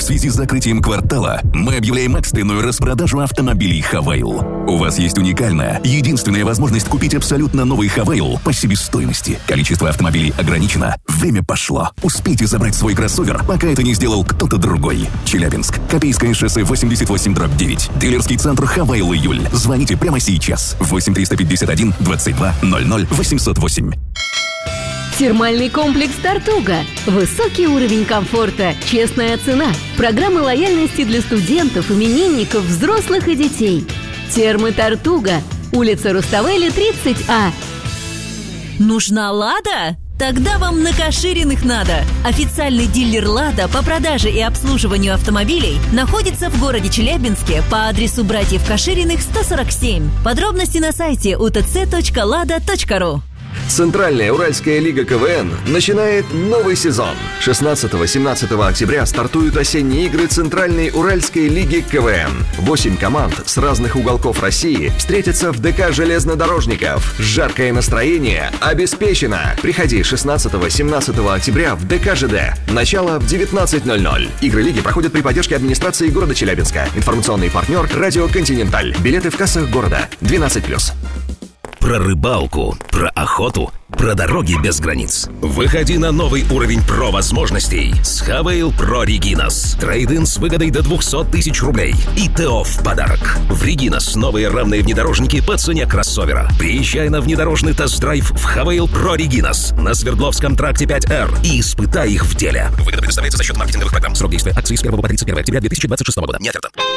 связи с закрытием квартала мы объявляем экстренную распродажу автомобилей Хавейл. У вас есть уникальная, единственная возможность купить абсолютно новый Хавейл по себестоимости. Количество автомобилей ограничено. Время пошло. Успейте забрать свой кроссовер, пока это не сделал кто-то другой. Челябинск. Копейское шоссе 88/9. Дилерский центр Хавейл Июль. Звоните прямо сейчас. 8 351 22 00 808. Термальный комплекс «Тартуга». Высокий уровень комфорта, честная цена. Программы лояльности для студентов, именинников, взрослых и детей. Термы «Тартуга». Улица Руставели, 30А. Нужна «Лада»? Тогда вам на Кашириных надо. Официальный дилер «Лада» по продаже и обслуживанию автомобилей находится в городе Челябинске по адресу братьев Кашириных, 147. Подробности на сайте utc.lada.ru. Центральная Уральская лига КВН начинает новый сезон. 16-17 октября стартуют осенние игры Центральной Уральской лиги КВН. 8 команд с разных уголков России встретятся в ДК железнодорожников. Жаркое настроение обеспечено. Приходи 16-17 октября в ДК ЖД. Начало в 19:00. Игры лиги проходят при поддержке администрации города Челябинска. Информационный партнер «Радио Континенталь». Билеты в кассах города. 12+. Про рыбалку, про охоту, про дороги без границ. Выходи на новый уровень про возможностей с Хавейл Про Регинас. Трейд-ин с выгодой до 200 тысяч рублей. И ТО в подарок. В Регинас новые равные внедорожники по цене кроссовера. Приезжай на внедорожный тест-драйв в Хавейл Про Регинас на Свердловском тракте 5Р и испытай их в деле. Выгода предоставляется за счет маркетинговых программ. Срок действия акции с 1 по 31 октября 2026 года. Нет, это.